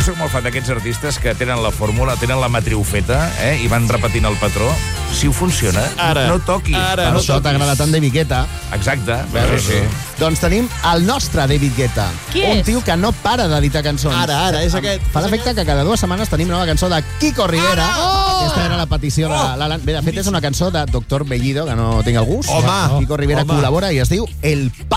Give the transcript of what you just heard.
sóc molt fan d'aquests artistes que tenen la fórmula, tenen la matriu feta, i van repetint el patró. Si ho funciona, no toqui. Per això t'agrada tant David Guetta. Exacte. Sí. Doncs tenim el nostre David Guetta. Qui Un és? tio que no para d'editar cançons. Ara, és aquest. Fa l'efecte que cada 2 setmanes tenim nova cançó de Kiko Rivera. Aquesta era la petició de l'Alan. Bé, de fet, és una cançó de Doctor Bellido, que no tinc el gust. Home. Kiko Rivera col·labora i es diu El